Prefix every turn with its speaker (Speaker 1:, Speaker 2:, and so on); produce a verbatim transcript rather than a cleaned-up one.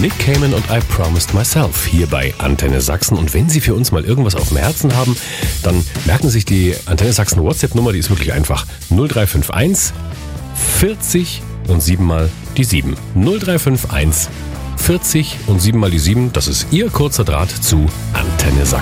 Speaker 1: Nick Cayman und I Promised Myself hier bei Antenne Sachsen. Und wenn Sie für uns mal irgendwas auf dem Herzen haben, dann merken Sie sich die Antenne Sachsen WhatsApp-Nummer, die ist wirklich einfach. null drei fünf eins vierzig und sieben mal die sieben. null drei fünf eins vierzig und sieben mal die sieben, das ist Ihr kurzer Draht zu Antenne Sachsen.